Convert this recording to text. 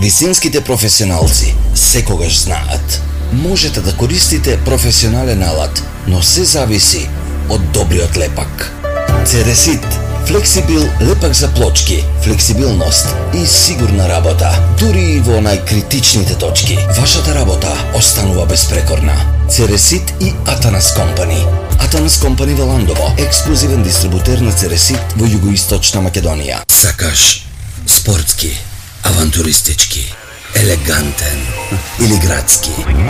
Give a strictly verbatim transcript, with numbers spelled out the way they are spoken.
Вистинските професионалци секогаш знаат. Можете да користите професионален алат, но се зависи од добриот лепак. Цересит – флексибил лепак за плочки, флексибилност и сигурна работа, дури и во најкритичните точки. Вашата работа останува безпрекорна. Цересит и Атанас Компани. Атанас Компани во Ландово, ексклузивен дистрибутер на Цересит во југоисточна Македонија. Сакаш спортски, авантуристички, елегантен или градски?